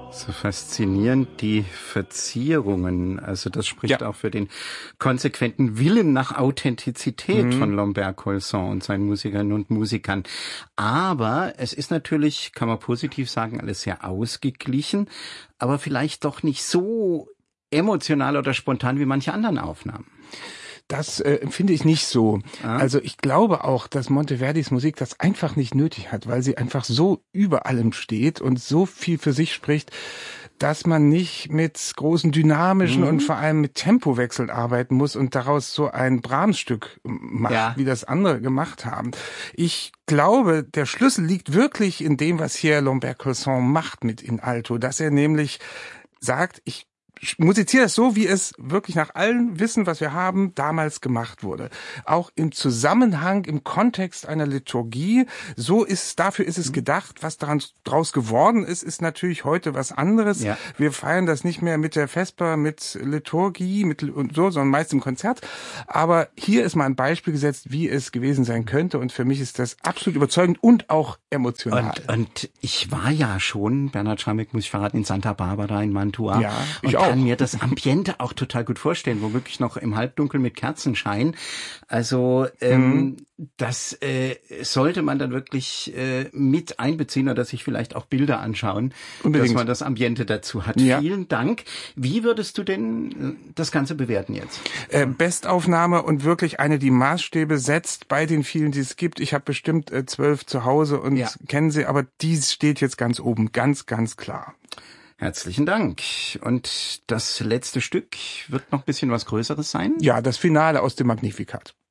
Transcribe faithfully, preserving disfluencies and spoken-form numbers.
So faszinierend, die Verzierungen. Also das spricht ja auch für den konsequenten Willen nach Authentizität mhm. von Lambert-Colson und seinen Musikerinnen und Musikern. Aber es ist natürlich, kann man positiv sagen, alles sehr ausgeglichen, aber vielleicht doch nicht so emotional oder spontan wie manche anderen Aufnahmen. Das äh, empfinde ich nicht so. Ah. Also ich glaube auch, dass Monteverdis Musik das einfach nicht nötig hat, weil sie einfach so über allem steht und so viel für sich spricht, dass man nicht mit großen dynamischen mhm. und vor allem mit Tempowechseln arbeiten muss und daraus so ein Brahms-Stück macht, ja. wie das andere gemacht haben. Ich glaube, der Schlüssel liegt wirklich in dem, was hier Lambert-Colson macht mit In Alto, dass er nämlich sagt, ich musiziere das so, wie es wirklich nach allem Wissen, was wir haben, damals gemacht wurde. Auch im Zusammenhang, im Kontext einer Liturgie. So ist, dafür ist es gedacht. Was daran draus geworden ist, ist natürlich heute was anderes. Ja. Wir feiern das nicht mehr mit der Vesper, mit Liturgie, mit und so, sondern meist im Konzert. Aber hier ist mal ein Beispiel gesetzt, wie es gewesen sein könnte. Und für mich ist das absolut überzeugend und auch emotional. Und, und ich war ja schon, Bernhard Schrammbeck, muss ich verraten, in Santa Barbara, in Mantua. Ja, ich und auch. kann mir das Ambiente auch total gut vorstellen, womöglich noch im Halbdunkel mit Kerzenschein. Also ähm, mhm. das äh, sollte man dann wirklich äh, mit einbeziehen oder sich vielleicht auch Bilder anschauen, Unbedingt. dass man das Ambiente dazu hat. Ja. Vielen Dank. Wie würdest du denn das Ganze bewerten jetzt? Äh, Bestaufnahme und wirklich eine, die Maßstäbe setzt bei den vielen, die es gibt. Ich habe bestimmt äh, zwölf zu Hause und ja. kenne sie, aber die steht jetzt ganz oben, ganz, ganz klar. Herzlichen Dank. Und das letzte Stück wird noch ein bisschen was Größeres sein? Ja, das Finale aus dem Magnificat.